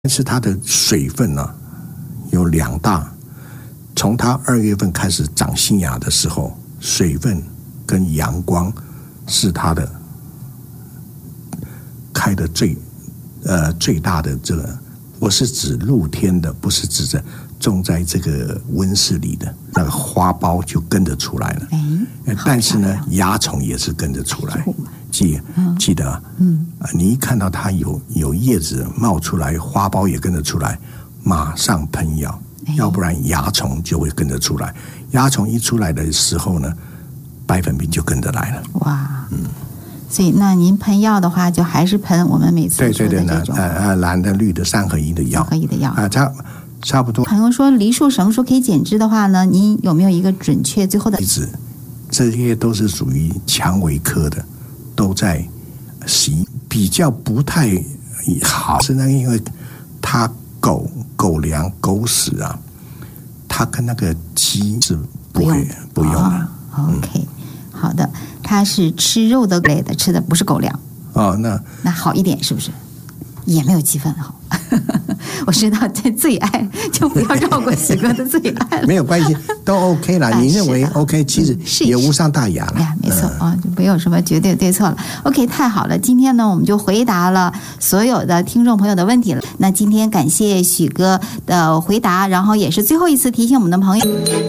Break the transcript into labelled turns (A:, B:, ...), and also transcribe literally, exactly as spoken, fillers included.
A: 但是它的水分呢、啊、有两大，从它二月份开始长新芽的时候，水分跟阳光是它的开的最呃最大的这个，我是指露天的，不是指着种在这个温室里的那个花苞就跟着出来了。哎，但是呢，蚜虫也是跟着出来。记记得啊，嗯，你一看到它有有叶子冒出来，花苞也跟着出来，马上喷药，要不然蚜虫就会跟着出来。蚜虫一出来的时候呢，白粉病就跟着来了。哇，嗯，
B: 所以那您喷药的话，就还是喷我们每次说的这种
A: 呃呃蓝的、绿的三合一的药，
B: 三合一的药
A: 啊，差差不多。
B: 朋友说梨树绳说可以减脂的话呢，您有没有一个准确最后的？
A: 这些都是属于蔷薇科的。都在洗，比较不太好，是那因为它狗狗粮狗屎啊，它跟那个鸡是不会不用的。
B: 哦、OK，、嗯、好的，它是吃肉的类的，吃的不是狗粮。
A: 哦，那
B: 那好一点是不是？也没有鸡粪好。我知道这最爱就不要绕过许哥的最爱了。
A: 没有关系，都 OK 了。你认为 OK， 其实也无伤大雅了。
B: 哎呀，没错啊、嗯，就没有什么绝对对错了。OK， 太好了，今天呢我们就回答了所有的听众朋友的问题了。那今天感谢许哥的回答，然后也是最后一次提醒我们的朋友。